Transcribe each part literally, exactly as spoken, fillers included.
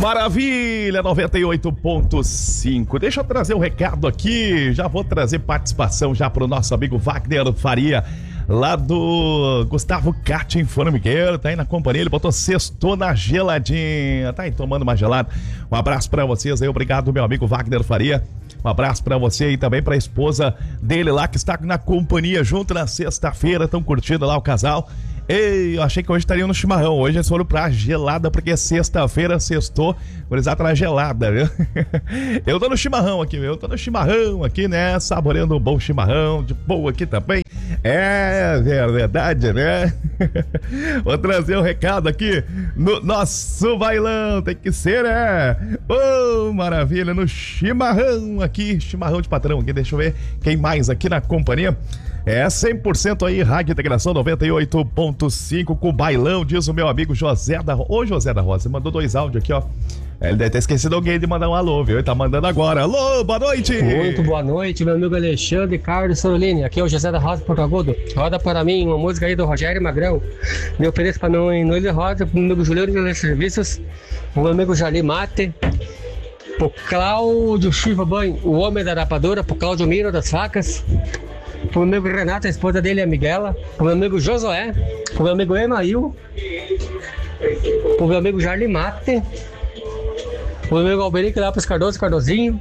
Maravilha, noventa e oito ponto cinco. Deixa eu trazer um recado aqui. Já vou trazer participação já pro nosso amigo Wagner Faria, lá do Gustavo Katin Formigueiro. Tá aí na companhia, ele botou sextou na geladinha. Tá aí tomando uma gelada. Um abraço pra vocês aí, obrigado meu amigo Wagner Faria. Um abraço pra você e também pra esposa dele lá, que está na companhia junto na sexta-feira. Estão curtindo lá o casal. Ei, eu achei que hoje estariam no chimarrão. Hoje eles foram pra gelada, porque sexta-feira, sextou, por exato na gelada, viu? Eu tô no chimarrão aqui, eu tô no chimarrão aqui, né? Saboreando um bom chimarrão, de boa aqui também. É verdade, né? Vou trazer um recado aqui no nosso bailão, tem que ser, né? Oh, maravilha, no chimarrão aqui, chimarrão de patrão aqui, deixa eu ver quem mais aqui na companhia. É cem por cento aí, Rádio Integração noventa e oito ponto cinco com bailão, diz o meu amigo José da Rosa. Ô José da Rosa, mandou dois áudios aqui, ó. Ele deve ter esquecido alguém de mandar um alô, viu? Ele tá mandando agora. Alô, boa noite! Muito boa noite, meu amigo Alexandre Carlos Sorolini. Aqui é o José da Rosa Porto Agudo. Roda para mim uma música aí do Rogério Magrão. Me ofereço para meu Noile Rosa, pro meu amigo Juliano de Serviços, pro meu amigo Jali Mate, pro Cláudio Chiva Banho, o homem da rapadura, pro Cláudio Miro das Facas, pro meu amigo Renato, a esposa dele é a Miguela, pro meu amigo Josué, pro meu amigo Email, pro meu amigo Jarli Mate, pro meu amigo Alberico lá pros Cardoso, Cardozinho,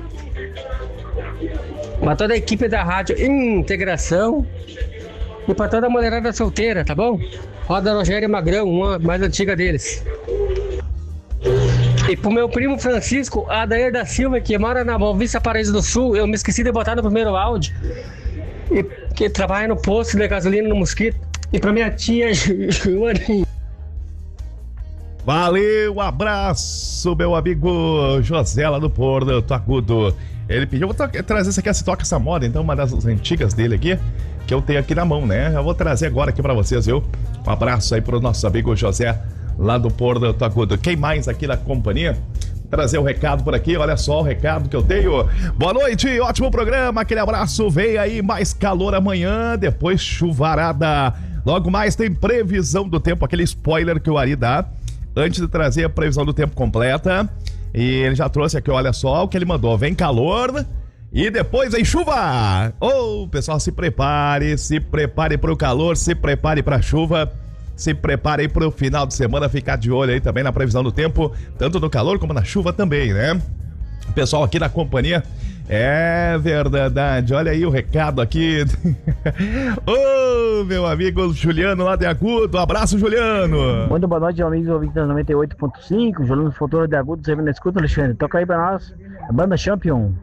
pra toda a equipe da Rádio Integração e pra toda a mulherada solteira, tá bom? Roda Rogério Magrão, uma mais antiga deles. E pro meu primo Francisco Adair da Silva, que mora na Boa Vista Paraíso do Sul, eu me esqueci de botar no primeiro áudio, e que trabalha no posto de gasolina no Mosquito. E pra minha tia Joaninha. Valeu, um abraço, meu amigo José lá do Porto Agudo. Ele pediu, eu vou tra- trazer essa aqui, se toca essa moda, então, uma das antigas dele aqui, que eu tenho aqui na mão, né? Eu vou trazer agora aqui pra vocês, viu? Um abraço aí pro nosso amigo José lá do Porto Agudo. Quem mais aqui na companhia? Trazer o um recado por aqui, olha só o recado que eu tenho. Boa noite, ótimo programa, aquele abraço. Vem aí mais calor amanhã, depois chuvarada. Logo mais tem previsão do tempo, aquele spoiler que o Ari dá antes de trazer a previsão do tempo completa. E ele já trouxe aqui, olha só o que ele mandou. Vem calor e depois vem chuva. Ô, oh, pessoal, se prepare, se prepare pro calor, se prepare pra chuva. Se prepare aí pro final de semana, ficar de olho aí também na previsão do tempo, tanto no calor como na chuva também, né? O pessoal aqui na companhia, é verdade, olha aí o recado aqui. Ô, oh, meu amigo Juliano lá de Agudo, abraço Juliano. Muito boa noite, amigos ouvintes da noventa e oito ponto cinco, Juliano Fontoura de Agudo, sempre na escuta, Alexandre. Toca aí pra nós, a banda Champion.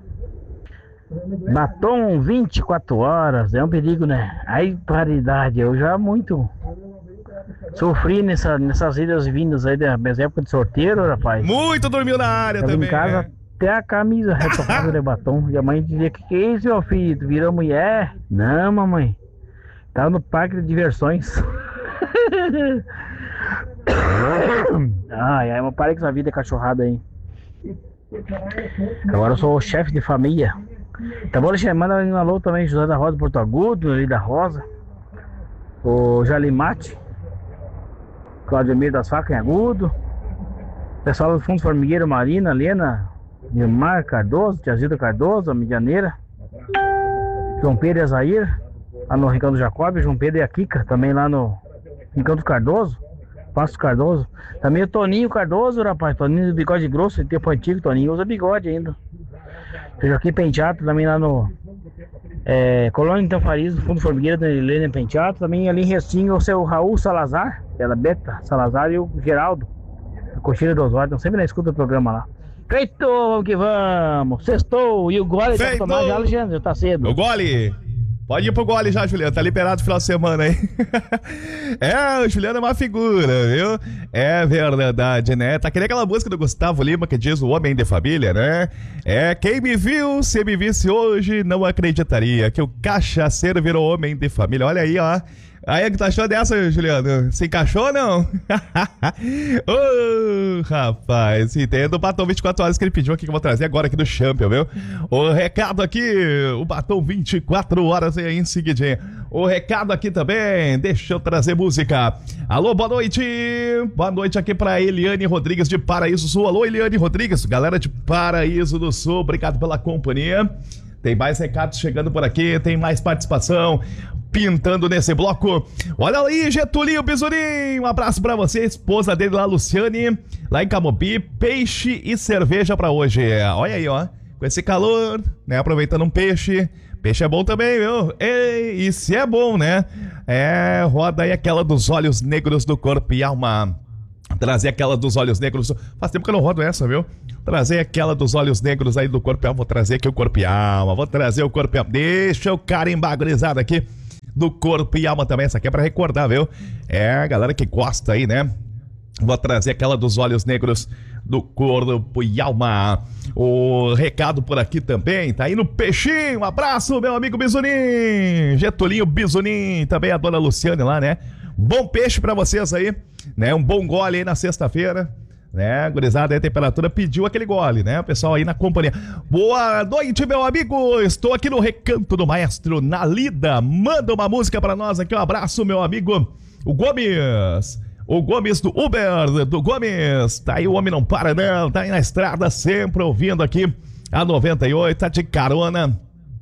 Batom vinte e quatro horas, é um perigo, né? Aí, paridade, eu já muito... sofri nessa, nessas idas e vindas aí da minha época de sorteiro, rapaz. Muito dormiu na área. Tava também. Em casa, é. Até a camisa retocada de batom. E a mãe dizia, que que é isso, meu filho? Tu virou mulher? Não, mamãe. Tava no parque de diversões. Ai, ai, mas parei com essa vida cachorrada aí. Agora eu sou o chefe de família. Tá bom, Alexandre? Manda um alô também, José da Rosa, Porto Agudo, ali da Rosa. O Jalimate. Cláudio Miro das Facas em Agudo. Pessoal do Fundo Formigueiro, Marina, Lena, Nilmar Cardoso, Tia Zilda Cardoso, a Medianeira, João Pedro e Azair, lá no Rincão do Jacob, João Pedro e a Kika, também lá no Rincão do Cardoso, Passo Cardoso. Também o Toninho Cardoso, rapaz, Toninho do bigode grosso, tempo antigo, Toninho usa bigode ainda. Joaquim Penteato, também lá no é, Colônia de Tanfariz, no Fundo Formigueiro, da Helena Penteato. Também ali em Restinho, o seu Raul Salazar, ela Beta Salazar, e o Geraldo, a Coxilha do Osório, estão sempre na escuta do programa lá. Feito, vamos que vamos, sextou, e o gole tá tomando já, Alexandre, já tá cedo. O gole, pode ir pro gole já, Juliano, tá liberado o final de semana aí. É, o Juliano é uma figura, viu? É verdade, né? Tá querendo aquela música do Gustavo Lima que diz o homem de família, né? É, quem me viu, se me visse hoje, não acreditaria que o cachaceiro virou homem de família. Olha aí, ó. Aí, o que tu achou dessa, Juliano? Se encaixou ou não? Ô, oh, rapaz, sim, tem do batom vinte e quatro horas que ele pediu aqui, que eu vou trazer agora aqui do Champion, viu? O recado aqui, o batom vinte e quatro horas aí em seguidinho. O recado aqui também, deixa eu trazer música. Alô, boa noite. Boa noite aqui pra Eliane Rodrigues de Paraíso Sul. Alô, Eliane Rodrigues, galera de Paraíso do Sul, obrigado pela companhia. Tem mais recados chegando por aqui, tem mais participação pintando nesse bloco. Olha aí, Getulinho Bisurim, um abraço pra você, esposa dele lá, Luciane, lá em Camobi, peixe e cerveja pra hoje. Olha aí, ó, com esse calor, né, aproveitando um peixe. Peixe é bom também, viu? Ei, e se é bom, né? É, roda aí aquela dos olhos negros do corpo e alma. Trazer aquela dos olhos negros. Faz tempo que eu não rodo essa, viu? Trazer aquela dos olhos negros aí do corpo e alma. Vou trazer aqui o corpo e alma. Vou trazer o corpo e alma. Deixa eu carimbar gurizada aqui do corpo e alma também. Essa aqui é pra recordar, viu? É, a galera que gosta aí, né? Vou trazer aquela dos olhos negros do corpo e alma. O recado por aqui também, tá aí no Peixinho. Um abraço, meu amigo Bisunim. Getulinho Bisunim. Também a dona Luciane lá, né? Bom peixe pra vocês aí, né? Um bom gole aí na sexta-feira, né? Gurizada aí, a temperatura pediu aquele gole, né? O pessoal aí na companhia. Boa noite, meu amigo. Estou aqui no Recanto do Maestro, na lida. Manda uma música pra nós aqui. Um abraço, meu amigo, o Gomes. O Gomes do Uber, do Gomes. Tá aí, o homem não para não, tá aí na estrada sempre ouvindo aqui a noventa e oito, tá de carona.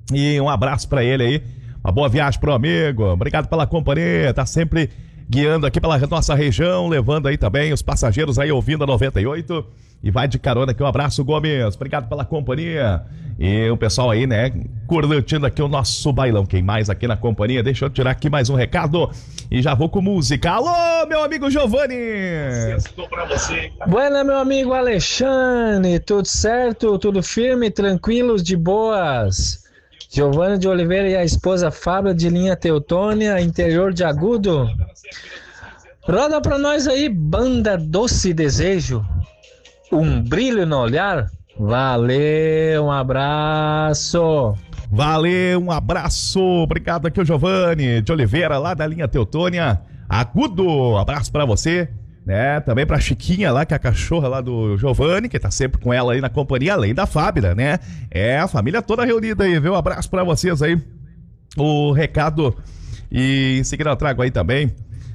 E um abraço pra ele aí, uma boa viagem pro amigo, obrigado pela companhia, tá sempre guiando aqui pela nossa região, levando aí também os passageiros aí ouvindo a noventa e oito. E vai de carona aqui, um abraço, Gomes, obrigado pela companhia. E o pessoal aí, né, curtindo aqui o nosso bailão. Quem mais aqui na companhia? Deixa eu tirar aqui mais um recado e já vou com música. Alô, meu amigo Giovanni! Buena, meu amigo Alexandre, tudo certo? Tudo firme, tranquilos, de boas? Giovanni de Oliveira e a esposa Fábio de linha Teutônia, interior de Agudo. Roda pra nós aí, Banda Doce Desejo. Um brilho no olhar. Valeu, um abraço. Valeu, um abraço. Obrigado aqui o Giovanni de Oliveira, lá da linha Teutônia. Agudo, abraço pra você, né? Também pra Chiquinha lá, que é a cachorra lá do Giovanni, que tá sempre com ela aí na companhia, além da Fábia, né? É, a família toda reunida aí, viu? Um abraço pra vocês aí. O recado, e em seguida eu trago aí também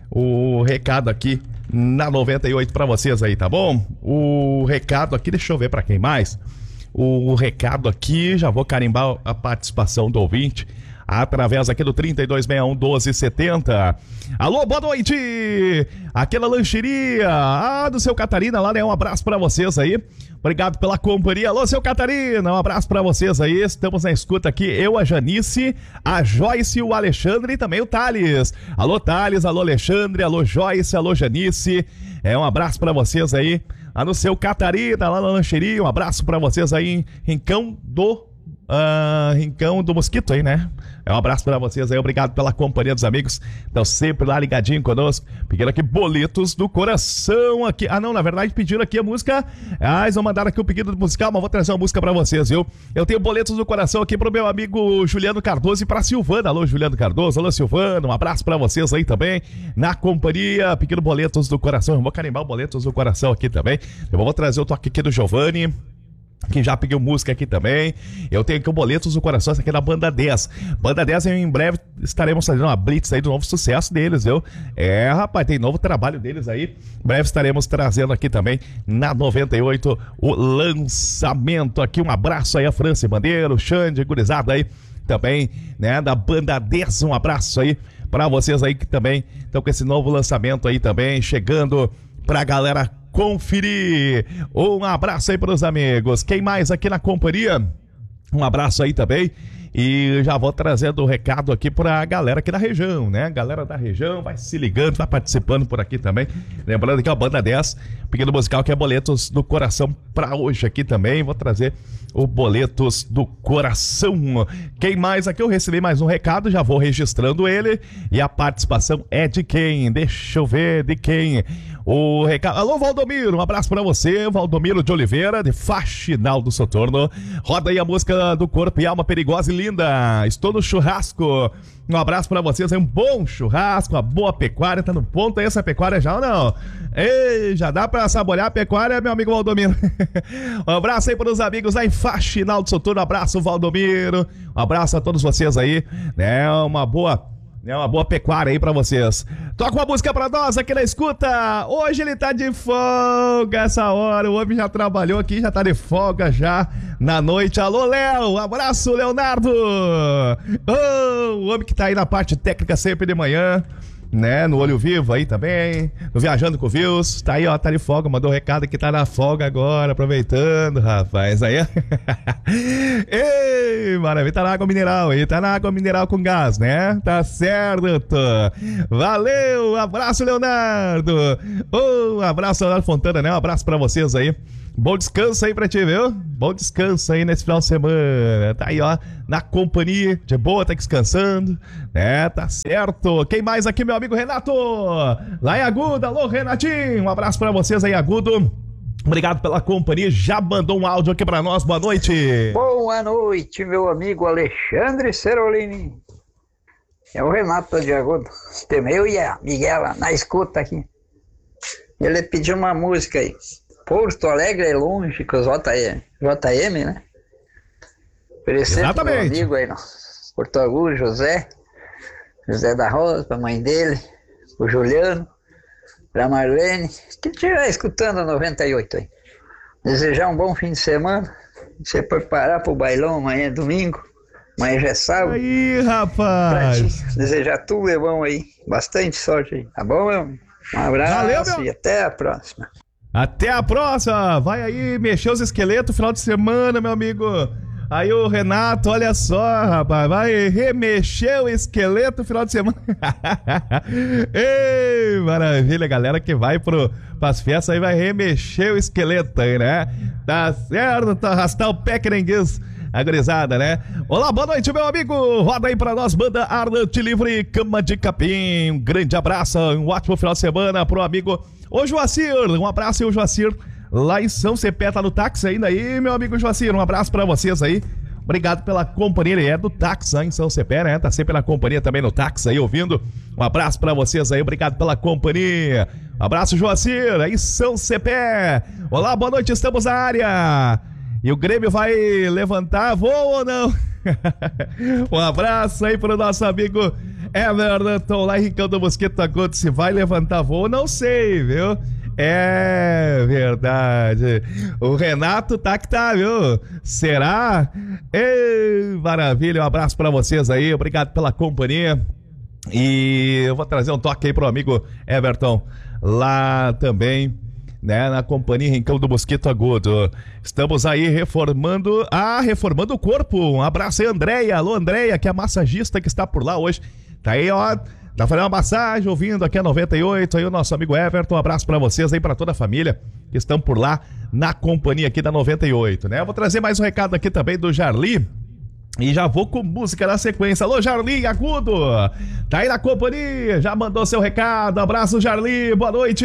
o recado aqui na noventa e oito pra vocês aí, tá bom? O recado aqui, deixa eu ver pra quem mais. O recado aqui, já vou carimbar a participação do ouvinte através aqui do trinta e dois sessenta e um, doze setenta. Alô, boa noite! Aquela lancheria, ah, do seu Catarina lá, né? Um abraço pra vocês aí. Obrigado pela companhia. Alô, seu Catarina, um abraço pra vocês aí. Estamos na escuta aqui, eu, a Janice, a Joyce, o Alexandre e também o Thales. Alô, Thales, alô, Alexandre, alô, Joyce, alô, Janice. É, um abraço pra vocês aí. Lá no seu Catarina, lá na lancheria. Um abraço pra vocês aí em Rincão do... Uh, Rincão do Mosquito aí, né? É um abraço pra vocês aí, obrigado pela companhia dos amigos. Estão sempre lá ligadinho conosco. Pediram aqui boletos do coração aqui. Ah, não, na verdade pediram aqui a música. Ah, eles vão mandar aqui o pedido musical, mas vou trazer uma música pra vocês, viu? Eu tenho boletos do coração aqui pro meu amigo Juliano Cardoso e pra Silvana. Alô, Juliano Cardoso, alô, Silvana. Um abraço pra vocês aí também. Na companhia, pedindo boletos do coração. Eu vou carimbar boletos do coração aqui também. Eu vou trazer o toque aqui do Giovanni, que já pediu música aqui também. Eu tenho aqui o Boletos do Coração, essa aqui é da Banda dez. Banda dez, em breve estaremos fazendo uma blitz aí do novo sucesso deles, viu? É, rapaz, tem novo trabalho deles aí. Em breve estaremos trazendo aqui também na noventa e oito o lançamento aqui. Um abraço aí a França Bandeira, o Xande, gurizada aí também, né, da Banda dez. Um abraço aí pra vocês aí que também estão com esse novo lançamento aí também, chegando pra galera conferir. Um abraço aí para os amigos. Quem mais aqui na companhia? Um abraço aí também. E já vou trazendo o recado aqui pra galera aqui da região, né? Galera da região vai se ligando, vai participando por aqui também. Lembrando que é a Banda dez, pequeno musical que é Boletos do Coração pra hoje aqui também. Vou trazer o Boletos do Coração. Quem mais aqui? Eu recebi mais um recado, já vou registrando ele. E a participação é de quem? Deixa eu ver de quem. O recado... Alô, Valdomiro, um abraço pra você, Valdomiro de Oliveira, de Faxinal do Soturno. Roda aí a música do Corpo e Alma Perigosa e Linda. Estou no churrasco. Um abraço pra vocês aí, um bom churrasco, uma boa pecuária. Tá no ponto aí essa pecuária já ou não? Ei, já dá pra saborear a pecuária, meu amigo Valdomiro? Um abraço aí pros amigos lá em Faxinal do Soturno. Um abraço, Valdomiro. Um abraço a todos vocês aí, né? Uma boa... É uma boa pecuária aí pra vocês. Toca uma música pra nós aqui na escuta. Hoje ele tá de folga essa hora. O homem já trabalhou aqui, já tá de folga já na noite. Alô, Léo. Abraço, Leonardo. Oh, o homem que tá aí na parte técnica sempre de manhã, né? No Olho Vivo aí também. No Viajando com Views. Tá aí, ó, tá de folga. Mandou um recado que tá na folga agora, aproveitando, rapaz. Aí, ei, maravilha. Tá na água mineral aí. Tá na água mineral com gás, né? Tá certo. Valeu. Abraço, Leonardo. Oh, um abraço, Leonardo Fontana, né? Um abraço pra vocês aí. Bom descanso aí pra ti, viu? Bom descanso aí nesse final de semana. Tá aí, ó, na companhia, de boa, tá descansando, né? Tá certo. Quem mais aqui, meu amigo Renato? Lá em Agudo. Alô, Renatinho. Um abraço pra vocês aí, Agudo. Obrigado pela companhia. Já mandou um áudio aqui pra nós. Boa noite. Boa noite, meu amigo Alexandre Serolini. É o Renato de Agudo. Eu e a Miguela na escuta aqui. Ele pediu uma música aí. Porto Alegre é longe com os J M, né? Oferecer pro meu amigo aí, no Porto Alegre, José, José da Rosa, pra mãe dele, o Juliano, pra Marlene, que estiver escutando a noventa e oito aí. Desejar um bom fim de semana, se preparar pro bailão amanhã, domingo, amanhã já é sábado. Aí, rapaz! Desejar tudo é bom aí, bastante sorte aí, tá bom, meu amigo? Um abraço. Valeu, meu... e até a próxima. Até a próxima! Vai aí mexer os esqueletos final de semana, meu amigo. Aí o Renato, olha só, rapaz, vai remexer o esqueleto final de semana. Ei, maravilha, galera que vai pro, pras festas aí vai remexer o esqueleto aí, né? Tá certo, tá arrastar o pé querenguês. A gurizada, né? Olá, boa noite, meu amigo. Roda aí pra nós, banda Ardente Livre, Cama de Capim. Um grande abraço, um ótimo final de semana pro amigo ô Joacir. Um abraço aí, o Joacir, lá em São Cepé, tá no táxi ainda aí, meu amigo Joacir. Um abraço pra vocês aí. Obrigado pela companhia, ele é do táxi aí em São Cepé, né? Tá sempre na companhia também no táxi aí, ouvindo. Um abraço pra vocês aí, obrigado pela companhia. Um abraço, Joacir, aí em São Cepé. Olá, boa noite, estamos na área. E o Grêmio vai levantar voo ou não? Um abraço aí pro nosso amigo Everton, lá em Rincão do Mosquito Agudo. Se vai levantar voo, não sei, viu? É verdade. O Renato tá que tá, viu? Será? Ei, maravilha. Um abraço pra vocês aí. Obrigado pela companhia. E eu vou trazer um toque aí pro amigo Everton lá também, né, na companhia Rincão do Mosquito Agudo. Estamos aí reformando, ah, reformando o corpo. Um abraço aí, Andréia. Alô, Andréia, que é a massagista que está por lá hoje. Tá aí, ó, tá fazendo uma massagem, ouvindo aqui a noventa e oito, aí o nosso amigo Everton. Um abraço pra vocês aí, pra toda a família que estão por lá na companhia aqui da noventa e oito, né? Eu vou trazer mais um recado aqui também do Jarli. E já vou com música na sequência. Alô, Jarli Agudo, tá aí na companhia, já mandou seu recado. Abraço, Jarli, boa noite.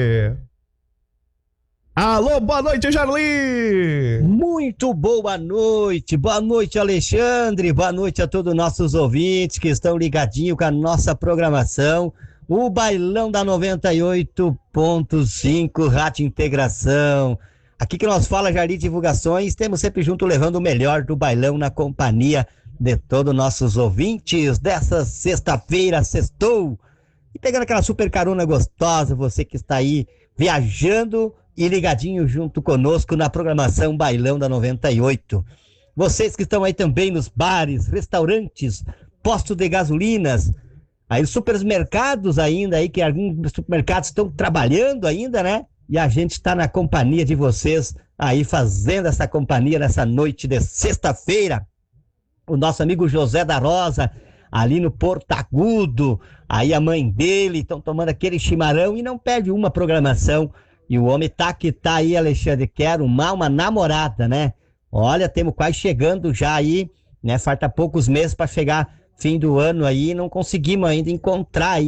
Alô, boa noite, Jarli! Muito boa noite, boa noite, Alexandre, boa noite a todos os nossos ouvintes que estão ligadinhos com a nossa programação, o Bailão da noventa e oito ponto cinco, Rádio Integração. Aqui que nós fala Jarli Divulgações, temos sempre junto levando o melhor do bailão na companhia de todos os nossos ouvintes dessa sexta-feira, sextou, e pegando aquela super carona gostosa, você que está aí viajando e ligadinho junto conosco na programação Bailão da noventa e oito. Vocês que estão aí também nos bares, restaurantes, postos de gasolinas, aí os supermercados ainda, aí que alguns supermercados estão trabalhando ainda, né? E a gente está na companhia de vocês aí fazendo essa companhia nessa noite de sexta-feira. O nosso amigo José da Rosa, ali no Porto Agudo, aí a mãe dele estão tomando aquele chimarrão e não perde uma programação. E o homem tá que tá aí, Alexandre, quer arrumar uma namorada, né? Olha, temos quase chegando já aí, né? Falta poucos meses para chegar fim do ano aí, não conseguimos ainda encontrar aí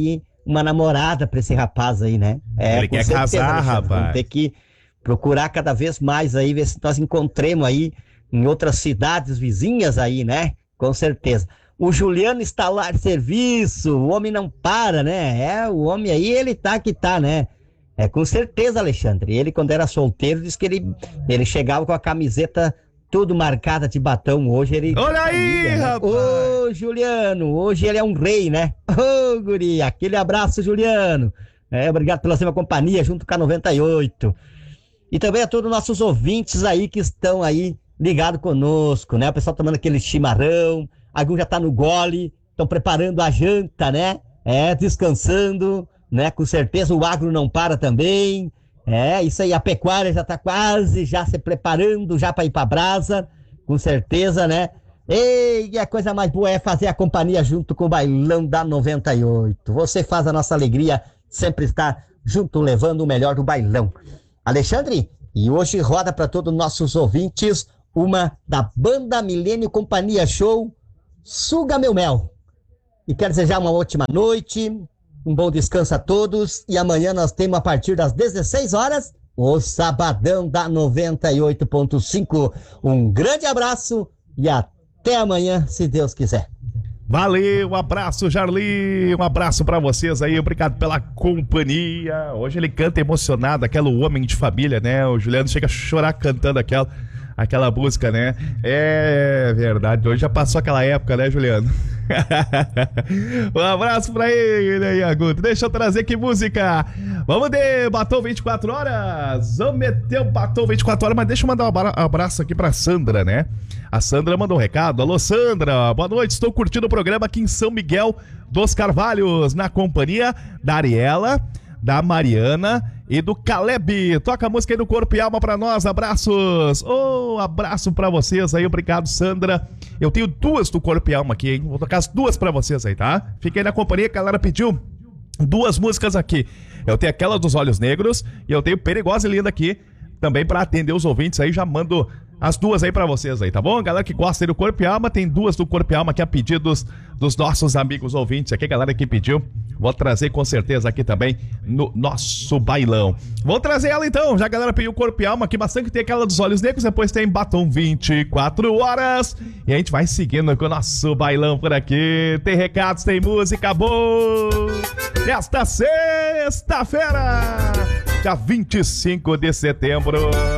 uma namorada pra esse rapaz aí, né? É, Ele com quer certeza, casar, Alexandre. rapaz. Vamos ter que procurar cada vez mais aí, ver se nós encontremos aí em outras cidades vizinhas aí, né? Com certeza. O Juliano Instalar Serviço, o homem não para, né? É, o homem aí, ele tá que tá, né? É, com certeza, Alexandre. Ele, quando era solteiro, disse que ele, ele chegava com a camiseta tudo marcada de batom. Hoje ele... Olha aí, né? rapaz! Ô, Juliano, hoje ele é um rei, né? Ô, guri, aquele abraço, Juliano. É, obrigado pela sua companhia, junto com a noventa e oito. E também a todos os nossos ouvintes aí que estão aí ligados conosco, né? O pessoal tomando aquele chimarrão, algum já tá no gole, estão preparando a janta, né? É, descansando, né? Com certeza o agro não para também. É, isso aí, a pecuária já tá quase já se preparando já para ir pra brasa, com certeza, né? E a coisa mais boa é fazer a companhia junto com o Bailão da noventa e oito. Você faz a nossa alegria sempre estar junto, levando o melhor do bailão. Alexandre, e hoje roda para todos os nossos ouvintes uma da Banda Milênio Companhia Show, Suga Meu Mel. E quero desejar uma ótima noite, um bom descanso a todos. E amanhã nós temos, a partir das dezesseis horas, o Sabadão da noventa e oito ponto cinco. Um grande abraço e até amanhã, se Deus quiser. Valeu, um abraço, Jarli, um abraço pra vocês aí, obrigado pela companhia. Hoje ele canta emocionado, aquele homem de família, né? O Juliano chega a chorar cantando aquela, aquela música, né? É verdade, hoje já passou aquela época, né, Juliano? Um abraço pra ele aí, Agudo. Deixa eu trazer que música. Vamos de Batom vinte e quatro horas. Vamos meter o Batom vinte e quatro horas. Mas deixa eu mandar um abraço aqui pra Sandra, né? A Sandra mandou um recado. Alô, Sandra, boa noite. Estou curtindo o programa aqui em São Miguel dos Carvalhos, na companhia da Ariela, da Mariana e do Caleb. Toca a música aí do Corpo e Alma pra nós. Abraços. Oh, abraço pra vocês aí. Obrigado, Sandra. Eu tenho duas do Corpo e Alma aqui, hein? Vou tocar as duas pra vocês aí, tá? Fiquem na companhia, que a galera pediu duas músicas aqui. Eu tenho aquela dos Olhos Negros e eu tenho Perigosa e Linda aqui também pra atender os ouvintes aí. Já mando as duas aí pra vocês aí, tá bom? Galera que gosta aí do Corpo e Alma, tem duas do Corpo e Alma aqui a pedidos dos nossos amigos ouvintes aqui, galera que pediu. Vou trazer com certeza aqui também no nosso bailão. Vou trazer ela então, já a galera pediu Corpo e Alma aqui bastante, tem aquela dos Olhos Negros, depois tem Batom vinte e quatro horas. E a gente vai seguindo com o nosso bailão por aqui. Tem recados, tem música boa. Nesta sexta-feira, dia vinte e cinco de setembro.